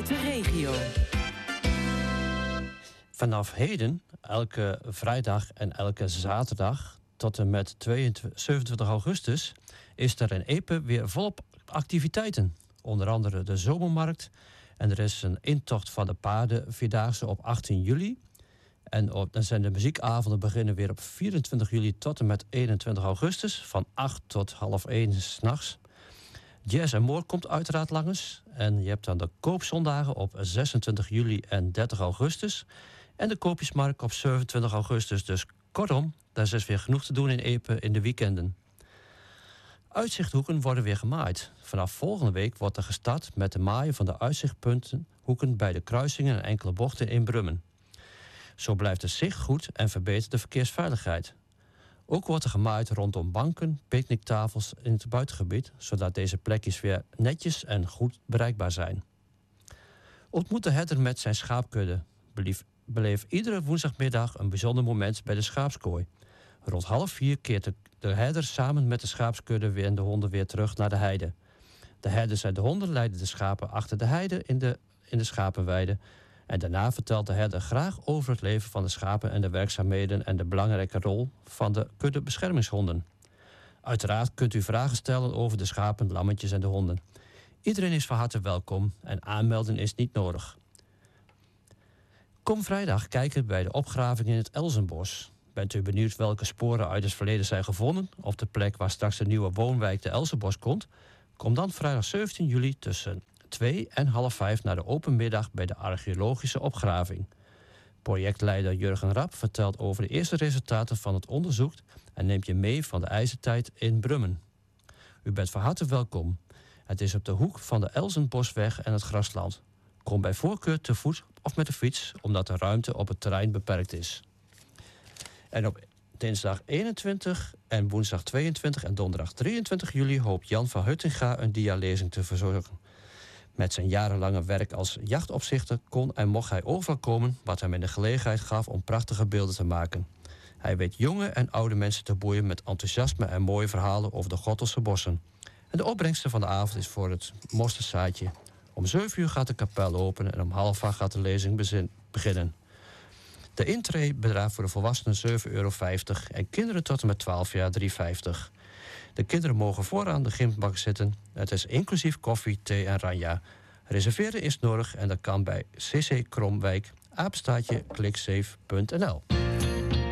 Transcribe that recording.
uit de regio. Vanaf heden, elke vrijdag en elke zaterdag tot en met 27 augustus... is er in Epe weer volop activiteiten. Onder andere de zomermarkt. En er is een intocht van de paardenvierdaagse op 18 juli. En dan zijn de muziekavonden beginnen weer op 24 juli tot en met 21 augustus... van 8 tot 12:30 's nachts. Jazz en More komt uiteraard langs. En je hebt dan de koopzondagen op 26 juli en 30 augustus... en de koopjesmarkt op 27 augustus. Dus kortom, daar is dus weer genoeg te doen in Epe in de weekenden. Uitzichthoeken worden weer gemaaid. Vanaf volgende week wordt er gestart met de maaien van de uitzichtpuntenhoeken... bij de kruisingen en enkele bochten in Brummen. Zo blijft het zicht goed en verbetert de verkeersveiligheid. Ook wordt er gemaaid rondom banken, picknicktafels in het buitengebied... zodat deze plekjes weer netjes en goed bereikbaar zijn. Ontmoet de herder met zijn schaapkudde. Beleef iedere woensdagmiddag een bijzonder moment bij de schaapskooi. Rond 3:30 keert de herder samen met de schaapskudde en de honden weer terug naar de heide. De herders en de honden leiden de schapen achter de heide in de schapenweide... En daarna vertelt de herder graag over het leven van de schapen en de werkzaamheden... en de belangrijke rol van de kudde beschermingshonden. Uiteraard kunt u vragen stellen over de schapen, lammetjes en de honden. Iedereen is van harte welkom en aanmelden is niet nodig. Kom vrijdag kijken bij de opgraving in het Elzenbos. Bent u benieuwd welke sporen uit het verleden zijn gevonden... op de plek waar straks de nieuwe woonwijk de Elzenbos komt? Kom dan vrijdag 17 juli tussen 2 en 4:30 naar de open middag bij de archeologische opgraving. Projectleider Jurgen Rap vertelt over de eerste resultaten van het onderzoek... en neemt je mee van de ijzertijd in Brummen. U bent van harte welkom. Het is op de hoek van de Elzenbosweg en het Grasland. Kom bij voorkeur te voet of met de fiets... omdat de ruimte op het terrein beperkt is. En op dinsdag 21 en woensdag 22 en donderdag 23 juli... hoopt Jan van Huttinga een dialezing te verzorgen. Met zijn jarenlange werk als jachtopzichter kon en mocht hij overal komen... wat hem in de gelegenheid gaf om prachtige beelden te maken. Hij weet jonge en oude mensen te boeien met enthousiasme en mooie verhalen over de Gortelse bossen. En de opbrengste van de avond is voor het Mosterzaadje. Om 7 uur gaat de kapel open en om 7:30 gaat de lezing beginnen. De intree bedraagt voor de volwassenen €7,50 en kinderen tot en met 12 jaar €3,50. De kinderen mogen vooraan de gymbank zitten. Het is inclusief koffie, thee en ranja. Reserveren is nodig en dat kan bij CC Kromwijk, @kliksafe.nl.